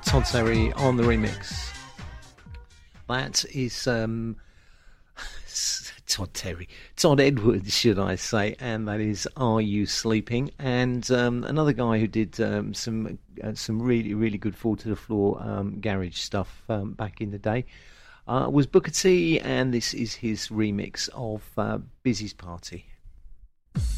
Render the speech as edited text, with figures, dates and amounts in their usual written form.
Todd Terry on the remix. That is Todd Edwards, should I say, and that is Are You Sleeping? And another guy who did some really, really good fall to the floor garage stuff back in the day was Booker T, and this is his remix of Busy's Party.